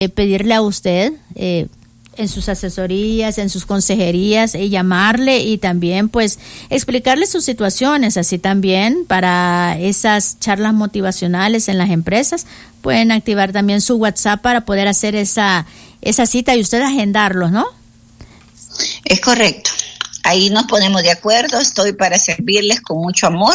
pedirle a usted en sus asesorías, en sus consejerías, llamarle y también pues explicarle sus situaciones. Así también para esas charlas motivacionales en las empresas pueden activar también su WhatsApp para poder hacer esa cita y usted agendarlos, ¿no? Es correcto. Ahí nos ponemos de acuerdo. Estoy para servirles con mucho amor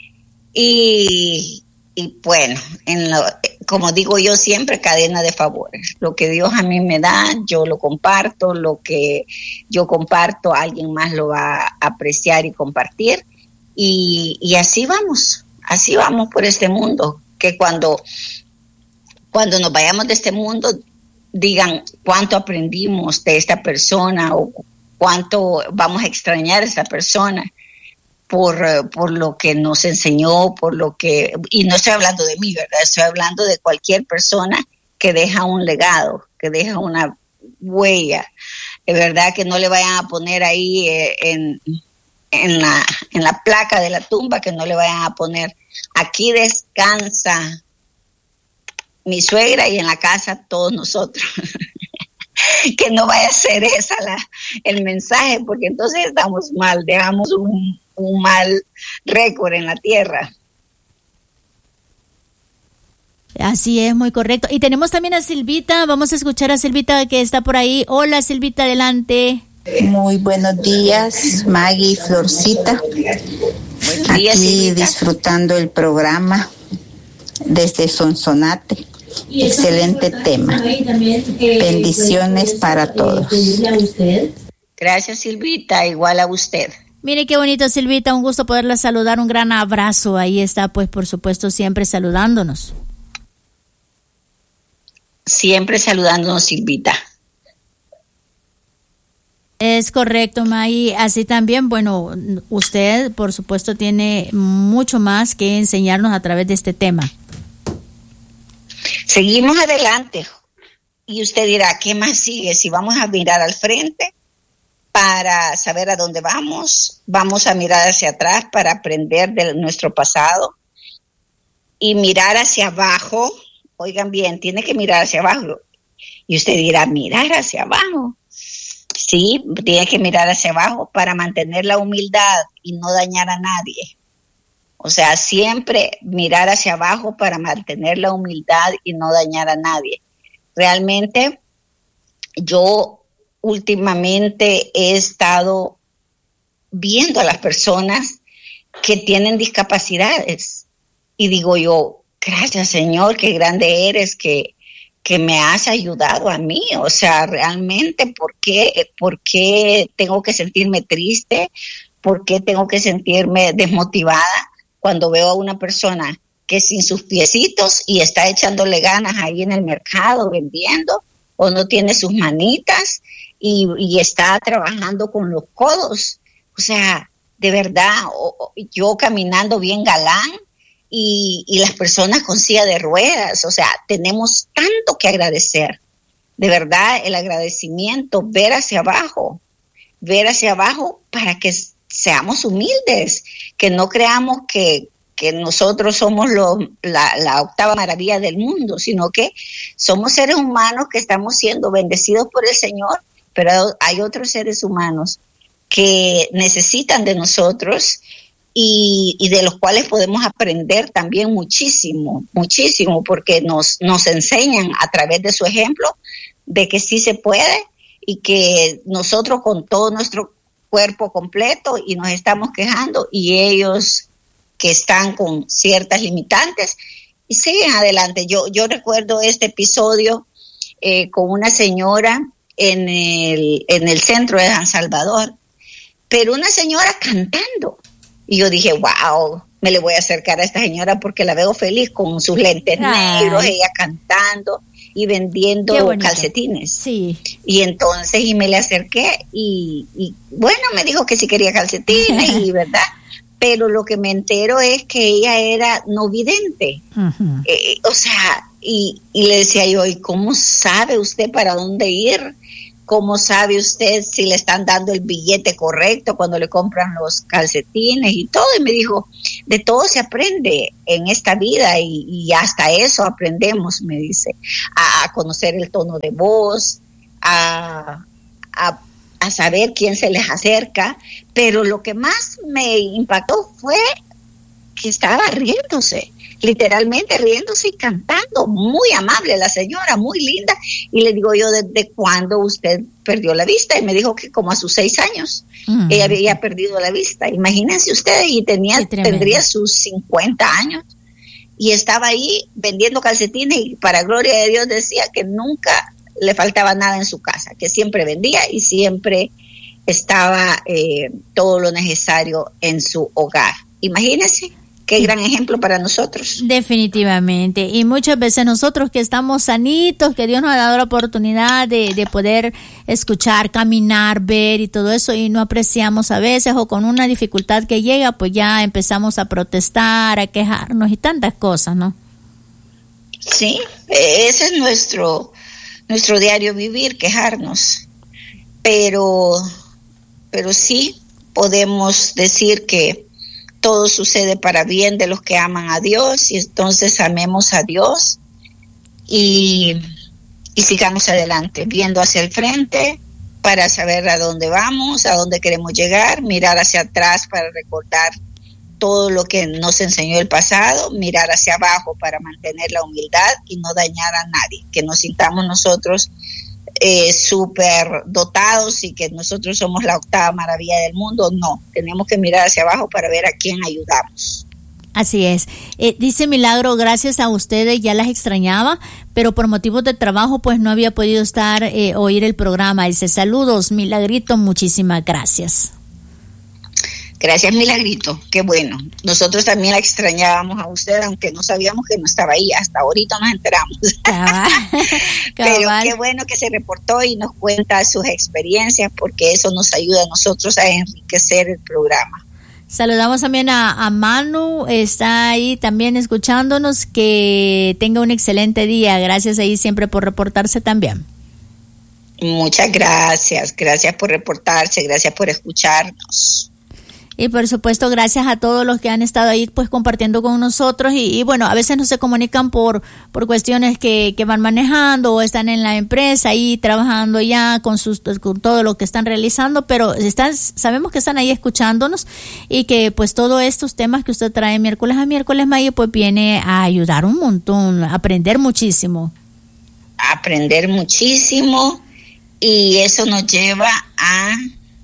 y bueno, como digo yo siempre, cadena de favores. Lo que Dios a mí me da, yo lo comparto. Lo que yo comparto, alguien más lo va a apreciar y compartir. Y así vamos por este mundo. Que cuando nos vayamos de este mundo, digan cuánto aprendimos de esta persona o cuánto vamos a extrañar a esta persona. Por lo que nos enseñó, y no estoy hablando de mí, ¿verdad? Estoy hablando de cualquier persona que deja un legado, que deja una huella, ¿verdad? Que no le vayan a poner ahí en la placa de la tumba, que no le vayan a poner, aquí descansa mi suegra y en la casa todos nosotros. Que no vaya a ser esa el mensaje, porque entonces estamos mal, dejamos un mal récord en la tierra. Así es, muy correcto. Y tenemos también a Silvita, vamos a escuchar a Silvita que está por ahí. Hola Silvita, adelante. Muy buenos días, Maggie, Florcita. Buenos días, aquí Silvita. Disfrutando el programa desde Sonsonate. Excelente tema. Bendiciones para todos. Gracias, Silvita, igual a usted. Mire qué bonito, Silvita, un gusto poderla saludar, un gran abrazo. Ahí está, pues, por supuesto, siempre saludándonos. Siempre saludándonos, Silvita. Es correcto, May. Así también, bueno, usted, por supuesto, tiene mucho más que enseñarnos a través de este tema. Seguimos adelante. Y usted dirá, ¿qué más sigue? Si vamos a mirar al frente para saber a dónde vamos a mirar hacia atrás para aprender de nuestro pasado y mirar hacia abajo. Oigan bien, tiene que mirar hacia abajo. Y usted dirá, mirar hacia abajo. Sí, tiene que mirar hacia abajo para mantener la humildad y no dañar a nadie. O sea, siempre mirar hacia abajo para mantener la humildad y no dañar a nadie. Realmente, yo últimamente he estado viendo a las personas que tienen discapacidades y digo yo, gracias Señor, qué grande eres que me has ayudado a mí. O sea, realmente, ¿por qué tengo que sentirme triste? ¿Por qué tengo que sentirme desmotivada cuando veo a una persona que sin sus piecitos y está echándole ganas ahí en el mercado vendiendo, o no tiene sus manitas y está trabajando con los codos? O sea, de verdad, yo caminando bien galán y las personas con silla de ruedas. O sea, tenemos tanto que agradecer. De verdad, el agradecimiento, ver hacia abajo para que seamos humildes, que no creamos que nosotros somos la octava maravilla del mundo, sino que somos seres humanos que estamos siendo bendecidos por el Señor, pero hay otros seres humanos que necesitan de nosotros y de los cuales podemos aprender también muchísimo, porque nos enseñan a través de su ejemplo de que sí se puede y que nosotros con todo nuestro cuerpo completo y nos estamos quejando y ellos que están con ciertas limitantes y siguen adelante. Yo recuerdo este episodio con una señora en el centro de San Salvador, pero una señora cantando. Y yo dije, wow, me le voy a acercar a esta señora porque la veo feliz con sus lentes negros, ella cantando y vendiendo calcetines. Sí. Y entonces, y me le acerqué y bueno, me dijo que sí quería calcetines y verdad. Pero lo que me entero es que ella era no vidente. Uh-huh. O sea, y le decía yo, ¿y cómo sabe usted para dónde ir? ¿cómo sabe usted si le están dando el billete correcto cuando le compran los calcetines y todo? Y me dijo, de todo se aprende en esta vida y hasta eso aprendemos, me dice, a conocer el tono de voz, a saber quién se les acerca, pero lo que más me impactó fue que estaba riéndose, literalmente riéndose y cantando, muy amable la señora, muy linda, y le digo yo, ¿desde cuándo usted perdió la vista? Y me dijo que como a sus 6 años, ella había perdido la vista, imagínense ustedes, y tendría sus 50 años, y estaba ahí vendiendo calcetines, y para gloria de Dios decía que nunca le faltaba nada en su casa, que siempre vendía y siempre estaba todo lo necesario en su hogar. Imagínense. Qué gran ejemplo para nosotros. Definitivamente. Y muchas veces nosotros que estamos sanitos, que Dios nos ha dado la oportunidad de poder escuchar, caminar, ver y todo eso, y no apreciamos a veces, o con una dificultad que llega, pues ya empezamos a protestar, a quejarnos y tantas cosas, ¿no? Sí, ese es nuestro diario vivir, quejarnos. Pero sí podemos decir que todo sucede para bien de los que aman a Dios, y entonces amemos a Dios y sigamos adelante, viendo hacia el frente para saber a dónde vamos, a dónde queremos llegar, mirar hacia atrás para recordar todo lo que nos enseñó el pasado, mirar hacia abajo para mantener la humildad y no dañar a nadie, que nos sintamos nosotros súper dotados y que nosotros somos la octava maravilla del mundo. No, tenemos que mirar hacia abajo para ver a quién ayudamos. Así es. Dice Milagro, gracias a ustedes, ya las extrañaba, pero por motivos de trabajo pues no había podido estar, oír el programa. Dice, saludos, Milagrito, muchísimas gracias. Gracias, Milagrito, qué bueno. Nosotros también la extrañábamos a usted, aunque no sabíamos que no estaba ahí. Hasta ahorita nos enteramos. Pero qué bueno que se reportó y nos cuenta sus experiencias, porque eso nos ayuda a nosotros a enriquecer el programa. Saludamos también a Manu, está ahí también escuchándonos. Que tenga un excelente día. Gracias ahí siempre por reportarse también. Muchas gracias por reportarse, gracias por escucharnos. Y por supuesto, gracias a todos los que han estado ahí pues compartiendo con nosotros y bueno, a veces no se comunican por cuestiones que van manejando o están en la empresa ahí trabajando ya con todo lo que están realizando, pero sabemos que están ahí escuchándonos y que pues todos estos temas que usted trae miércoles a miércoles, Maggie, pues viene a ayudar un montón, a aprender muchísimo. Y eso nos lleva a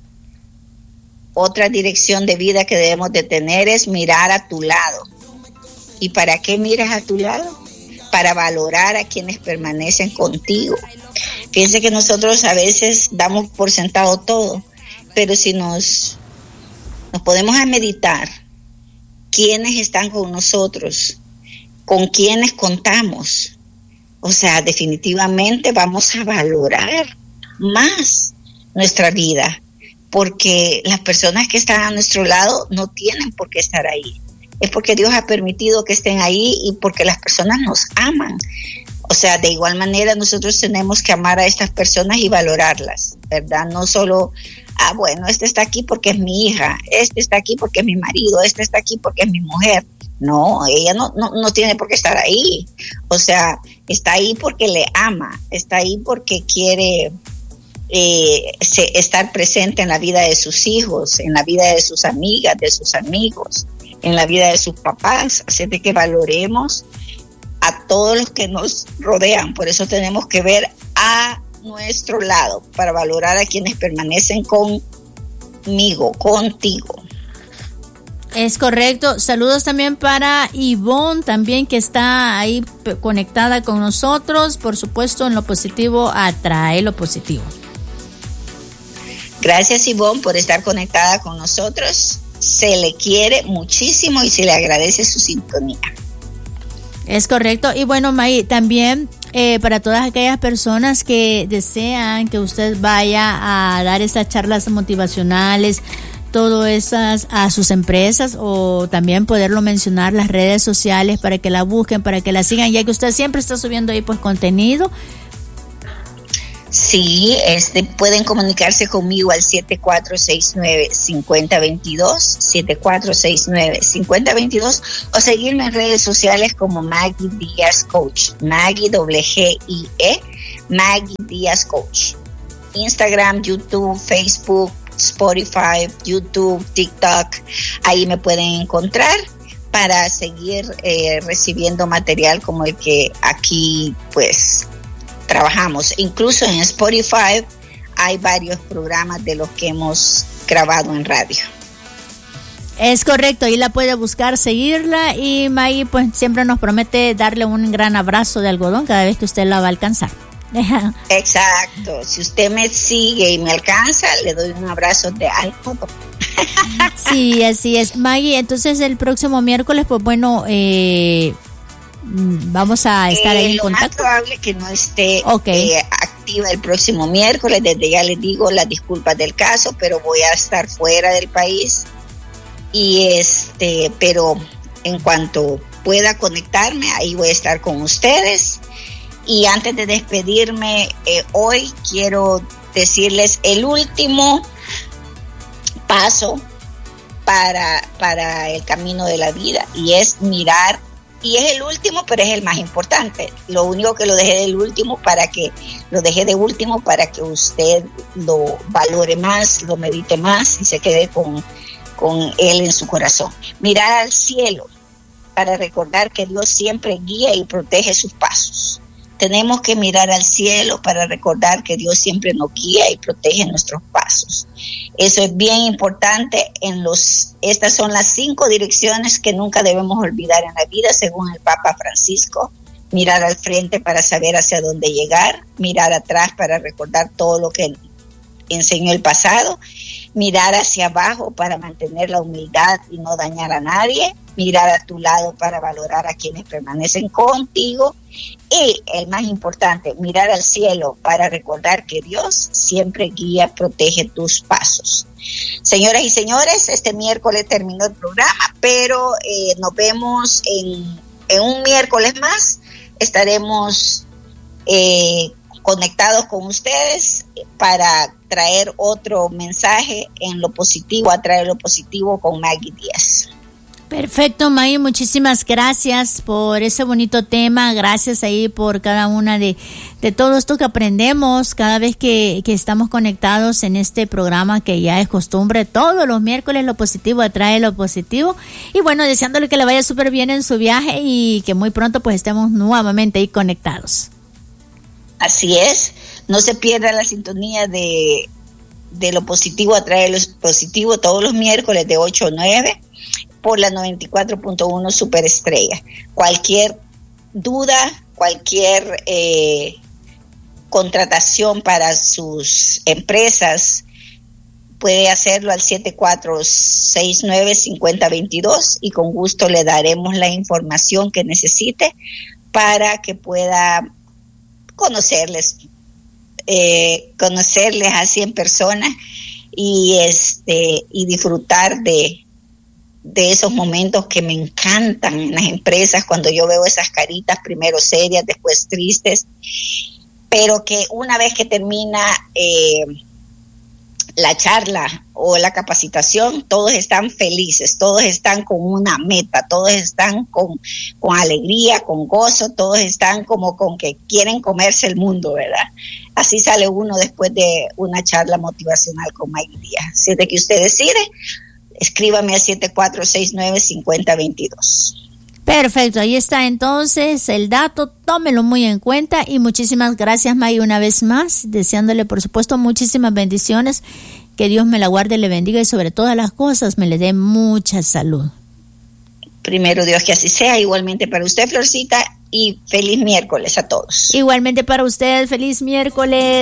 otra dirección de vida que debemos de tener, es mirar a tu lado. ¿Y para qué miras a tu lado? Para valorar a quienes permanecen contigo. Fíjense que nosotros a veces damos por sentado todo, pero si nos podemos a meditar quiénes están con nosotros, con quiénes contamos, o sea, definitivamente vamos a valorar más nuestra vida, porque las personas que están a nuestro lado no tienen por qué estar ahí. Es porque Dios ha permitido que estén ahí y porque las personas nos aman. O sea, de igual manera nosotros tenemos que amar a estas personas y valorarlas, ¿verdad? No solo, bueno, este está aquí porque es mi hija, este está aquí porque es mi marido, este está aquí porque es mi mujer. No, ella no tiene por qué estar ahí. O sea, está ahí porque le ama, está ahí porque quiere estar presente en la vida de sus hijos, en la vida de sus amigas, de sus amigos, en la vida de sus papás. Así de que valoremos a todos los que nos rodean. Por eso tenemos que ver a nuestro lado para valorar a quienes permanecen conmigo, contigo. Es correcto. Saludos también para Ivonne, también que está ahí conectada con nosotros. Por supuesto, en lo positivo atrae lo positivo. Gracias, Ivonne, por estar conectada con nosotros. Se le quiere muchísimo y se le agradece su sintonía. Es correcto. Y bueno, May, también para todas aquellas personas que desean que usted vaya a dar esas charlas motivacionales, todo esas a sus empresas, o también poderlo mencionar las redes sociales para que la busquen, para que la sigan, ya que usted siempre está subiendo ahí pues contenido. Sí, pueden comunicarse conmigo al 7469-5022, 7469-5022, o seguirme en redes sociales como Maggie Díaz Coach, Maggie GGIE, Maggie Díaz Coach. Instagram, YouTube, Facebook, Spotify, YouTube, TikTok, ahí me pueden encontrar para seguir recibiendo material como el que aquí pues trabajamos. Incluso en Spotify hay varios programas de los que hemos grabado en radio. Es correcto, ahí la puede buscar, seguirla, y Maggie pues siempre nos promete darle un gran abrazo de algodón cada vez que usted la va a alcanzar. Exacto, si usted me sigue y me alcanza, le doy un abrazo de algodón. Sí, así es. Maggie, entonces el próximo miércoles, pues bueno, vamos a estar ahí en contacto. Lo más probable que no esté activa el próximo miércoles. Desde ya les digo las disculpas del caso, pero voy a estar fuera del país. Y pero en cuanto pueda conectarme, ahí voy a estar con ustedes. Y antes de despedirme, hoy quiero decirles el último paso para el camino de la vida, y es mirar. Y es el último, pero es el más importante. Lo único que lo dejé de último para que usted lo valore más, lo medite más y se quede con él en su corazón. Mirar al cielo para recordar que Dios siempre guía y protege sus pasos. Tenemos que mirar al cielo para recordar que Dios siempre nos guía y protege nuestros pasos. Eso es bien importante. Estas son las 5 direcciones que nunca debemos olvidar en la vida, según el Papa Francisco. Mirar al frente para saber hacia dónde llegar, mirar atrás para recordar todo lo que enseñó el pasado, mirar hacia abajo para mantener la humildad y no dañar a nadie, mirar a tu lado para valorar a quienes permanecen contigo, y el más importante, mirar al cielo para recordar que Dios siempre guía, protege tus pasos. Señoras y señores, este miércoles terminó el programa, pero nos vemos en un miércoles más. Estaremos conectados con ustedes para traer otro mensaje en lo positivo, a traer lo positivo con Maggie Díaz. Perfecto, Maggie, muchísimas gracias por ese bonito tema, gracias ahí por cada una de todo esto que aprendemos cada vez que estamos conectados en este programa, que ya es costumbre todos los miércoles. Lo positivo atrae lo positivo, y bueno, deseándole que le vaya súper bien en su viaje y que muy pronto pues estemos nuevamente ahí conectados. Así es, no se pierda la sintonía de lo positivo atrae lo positivo todos los miércoles de 8 a 9 por la 94.1 Superestrella. Cualquier duda, cualquier contratación para sus empresas, puede hacerlo al 7469-5022 y con gusto le daremos la información que necesite para que pueda conocerles así en persona y disfrutar de esos momentos que me encantan en las empresas, cuando yo veo esas caritas primero serias, después tristes, pero que una vez que termina la charla o la capacitación, todos están felices, todos están con una meta, todos están con alegría, con gozo, todos están como con que quieren comerse el mundo, ¿verdad? Así sale uno después de una charla motivacional con Maggie Díaz. Si es de que usted decide, escríbame a 7469-5022. Perfecto, ahí está entonces el dato, tómelo muy en cuenta, y muchísimas gracias, Maggie, una vez más, deseándole por supuesto muchísimas bendiciones, que Dios me la guarde, le bendiga y sobre todas las cosas me le dé mucha salud. Primero Dios, que así sea. Igualmente para usted, Florcita, y feliz miércoles a todos. Igualmente para usted, feliz miércoles.